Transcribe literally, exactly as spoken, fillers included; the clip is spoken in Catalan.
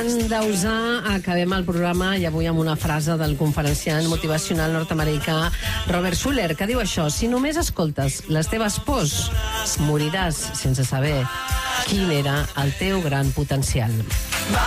Joan Dausà, acabem el programa i avui amb una frase del conferenciant motivacional nord-americà Robert Schuller, que diu això: si només escoltes les teves pors, moriràs sense saber quin era el teu gran potencial.